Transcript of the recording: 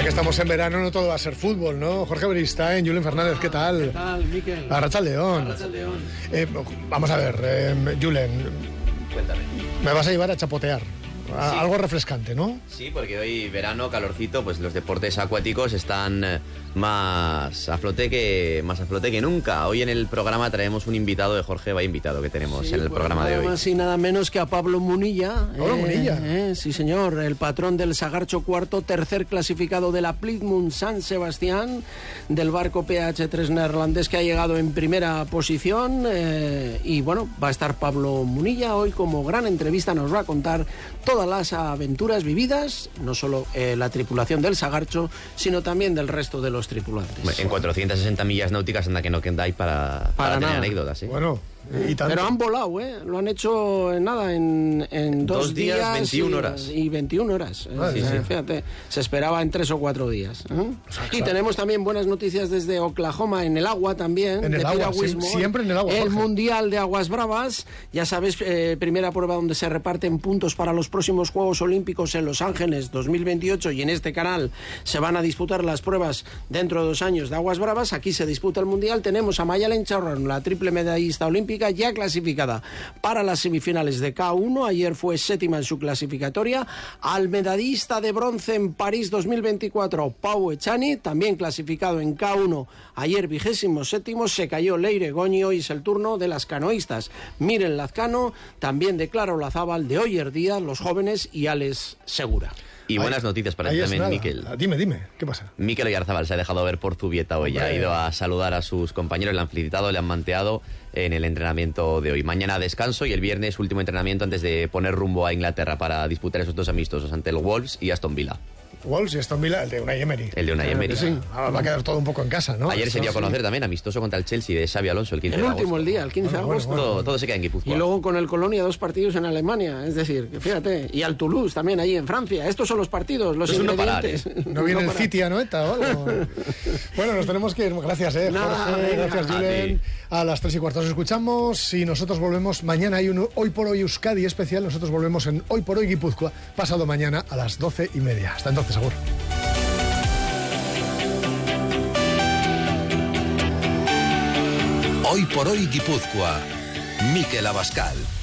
que estamos en verano no todo va a ser fútbol, ¿no? Jorge Beristain, Julen Fernández, ¿qué tal? ¿Qué tal, Miquel? Arratsaldeon. Vamos a ver, Julen. Cuéntame. Me vas a llevar a chapotear. Sí. Algo refrescante, ¿no? Sí, porque hoy verano, calorcito, pues los deportes acuáticos están más a flote que nunca. Hoy en el programa traemos un invitado de Jorge Vaya invitado que tenemos en el programa de hoy. Nada más y nada menos que a Pablo Munilla. Pablo Munilla. Sí, señor, el patrón del Sagarcho cuarto, tercer clasificado de la Plymouth San Sebastián, del barco PH3 neerlandés que ha llegado en primera posición. Y bueno, va a estar Pablo Munilla hoy como gran entrevista, nos va a contar todas las aventuras vividas, no solo la tripulación del Sagarcho, sino también del resto de los tripulantes. En 460 millas náuticas anda que no queda ahí para tener anécdotas, ¿eh? Bueno, y tanto. Pero han volado, Lo han hecho en nada, en 2 días 21 horas. Y 21 horas. Sí. Fíjate, se esperaba en 3 o 4 días. Y tenemos también buenas noticias desde Oklahoma, en el agua también. En el de agua, piragüismo, siempre en el agua, El Jorge. Mundial de Aguas Bravas, ya sabes, primera prueba donde se reparten puntos para los próximos Juegos Olímpicos en Los Ángeles 2028, y en este canal se van a disputar las pruebas dentro de 2 años de Aguas Bravas. Aquí se disputa el Mundial. Tenemos a Mayalen Charrón, la triple medallista olímpica, ya clasificada para las semifinales de K1. Ayer fue 7ª en su clasificatoria. Al medallista de bronce en París 2024, Pau Echani, también clasificado en K1, ayer 27º, se cayó Leire Goñi. Hoy es el turno de las canoístas. Miren Lazcano, también de Clara Olazábal, de Oyer Díaz, los jóvenes, y Alex Segura. Y buenas noticias para ti también, Miquel. Dime, ¿qué pasa? Miquel Oyarzábal se ha dejado ver por Zubieta hoy. Ha ido a saludar a sus compañeros, le han felicitado, le han manteado en el entrenamiento de hoy. Mañana descanso y el viernes último entrenamiento antes de poner rumbo a Inglaterra para disputar esos 2 amistosos ante el Wolves y Aston Villa. Wolves y Aston Villa, el de Unai Emery. El de Unai Emery. Sí. Va a quedar todo un poco en casa, ¿no? Ayer se dio a conocer también amistoso contra el Chelsea de Xabi Alonso el 15 de agosto. El último, el día, el 15 de agosto. Todo se queda en Guipúzcoa. Y luego con el Colonia 2 partidos en Alemania, es decir, que fíjate, y al Toulouse también ahí en Francia. Estos son los partidos, los ingredientes. No viene el City a Noeta o algo. Bueno, nos tenemos que ir. Gracias, Jorge, gracias, Julen. A las 3:15 os escuchamos y nosotros volvemos. Mañana hay un Hoy por Hoy Euskadi especial. Nosotros volvemos en Hoy por Hoy Guipúzcoa pasado mañana a las 12:30. Hasta entonces, agur. Hoy por Hoy Guipúzcoa, Miquel Abascal.